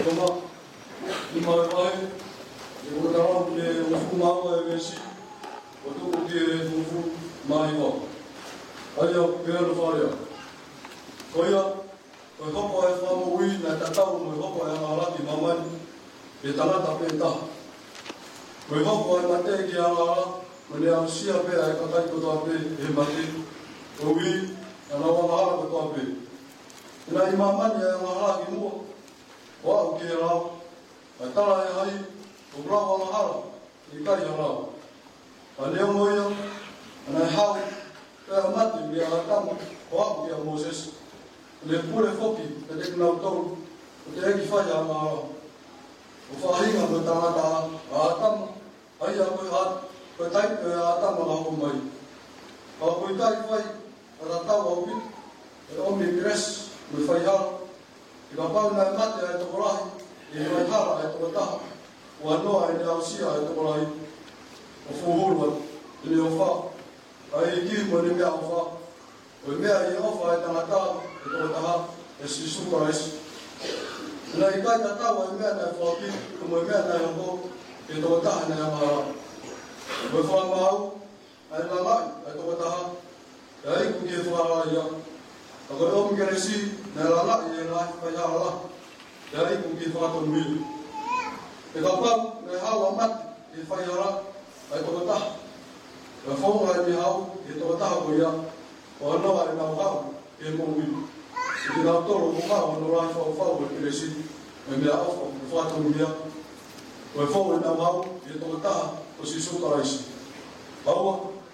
koma i mai mai e o tara ke o fu mau e vesi o tu ke fu mai mo ai o pe no faria koia ko ko e fa mo wi na ta ta mo ko e ngala ki mamai e tana ta pe ta ko e mate ki ngala mo ne au sia pe ai ka tai ko to pe e mate o wi ana wa ngala ko to pe ina i mamai e ngala ki mo wa ke ra a tara e hai o bravo na hala i kai hala a leo moia ana hau pe mate me a tamu wa ke Moses le pure foki te te na tau o te eki fai a ngara o whahinga me tangata a tamu ai a koe hat koe taipe a tamu a ho mai a koe tai fai a ta tau au pit e omi kres me fai hala i ka pau nai mate a toko rahi i mai hala a toko taha o anoa e ne au sia a toko rahi o fuhurua i ne o wha ai ki mo ne mea o wha o mea i ofa e tangata e toko taha e si suparais ina i kai tatau e mea nai whaki o mo mea nai hoko e toko taha nai amara o e whamahau ai lalai e toko taha e ai kuki e whaara ia a koe omi keresi nai lalai e nai whaihala e ai kuki e whaatonu mili e ka pau nai hawa mati e whaihala ai toko taha e whaunga e mi hau e toko taha ko ia o anoa e nau hau e mo wili e ki nau toro o hau ano rai whau e keresi e mea ofa e whaatonu mia o e whau e nau hau e toko taha o si sukaraisi aua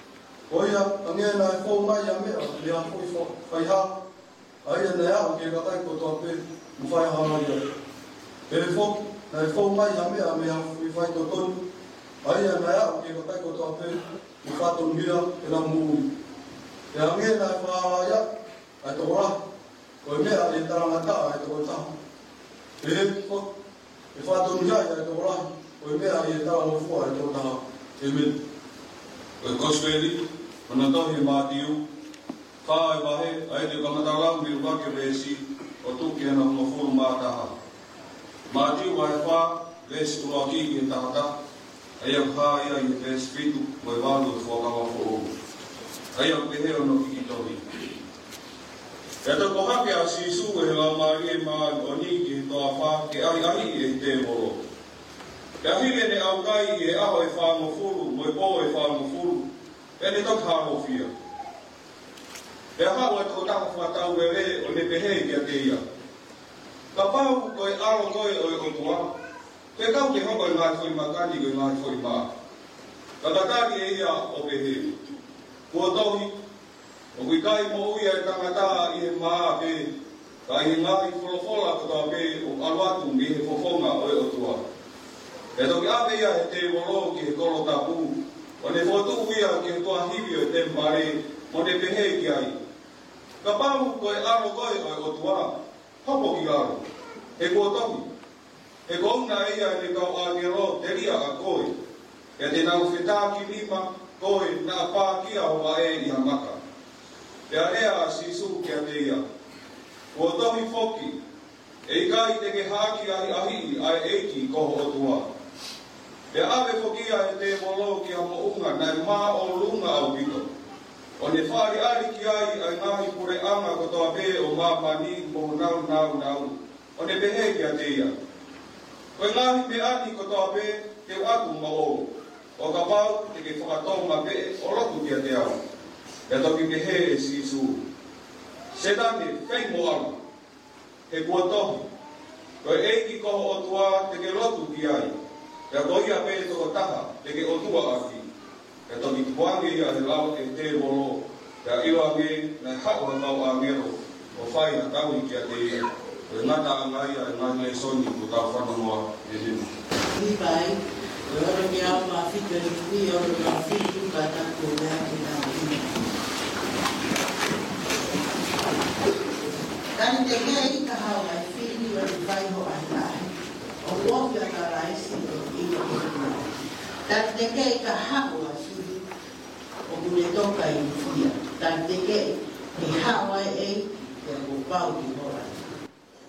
o ia angena e whau mai a mea e a fui whaiha ai e nei au ke katai ko toa pe mu whaiha mai ia e whau na e whau mai a mea me a fui whai to tonu ai e nei au ke katai ko toa pe mu whaatonu mia e na mui e angena e whaara ia ai toko rahi ko e mea e tarangata ai toko taha e he whau e whaatonu ia ai toko rahi ko e mea e tarangofua ai toko taha e mea o Kosveli, o na tohi Mātiu, wha e wahe, ai te kamatalau mi ruake vesi, o tuki ana mawhuru mātaha. Mātiu wahe wha, vesi uaki i tahata, ai au wha ia i vesi pitu, o e walu e whakawa who'o. Ai au pehe o no ki tohi. E toko hake a sisu e la mari e maa o niki toa wha, ke ahi e te moro. Ke ahile ne au kai e aho e whango furu, mo e po e whango furu, e ne toki haro fia. E hao e toko tako whatau e re o ne pehe ki a te ia. Ka pau koe aro koe o e otua, te kau te hoko e ngai whoi makani ko e ngai whoi maa. Ka tatari e ia o pehe. Kua tohi, o kui kai mo uia e tangata i he maa pe, ka i ngai wholofola kotoa pe o aluatu mi he fofonga o e otua. E toki ave ia he te wolo ki he kolo tapu, o ne whotu ia ki he toa hiwi o te mpare, mo ne pehe ki ai. Ka pau koe aro koe o e otua, hopo ki aro, he kua toki. He kouna ia ne kau agero te ria a koe, e te nau whetā ki lima, koe na pā kia o ae i hamaka. E a rea a sisu ki a te ia. Kua tohi foki, e kai te ke haki ahi ai eiki koho otua. E ave fokia e te molo ki a mounga nai maa o lunga au pito. O ne whaari ari ki ai ai ngahi pure anga ko toa pe o maa mani mo nau. O ne pehe ki a te ia. Koe ngahi pe ani ko toa pe te atu ma o. O ka pau te ke whakatonga pe o lotu ki a te au. E toki pehe e sisu. Sedane, whai mo alu. He kua tohi. Koe eiki koho otua te ke lotu ki ai. E a tohi a pere toko taha te ke otua aki. E toki tuange ia he lau e te molo. E a iwa me na hao a tau a mero. O whai na tau i ki a te ia. E ngata a ngai a ngai nei soni ko tau whanoa e himu. Ni pai, o ora ki au ma whika i kui o ma whiku ka tako mea ki nā ina. Tani te kea i ka hao mai whini wa ni whai ho ai nai. O woki a ka raisi o ina o ina. Tani te kea i ka hao a suri o kune toka i whia. Tani te kea i hao ai e te a kupau ki hora.